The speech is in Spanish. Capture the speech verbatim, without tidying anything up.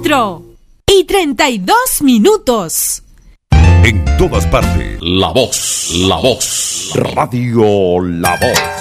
cuatro y treinta y dos minutos. En todas partes. La voz, la voz. Radio La Voz.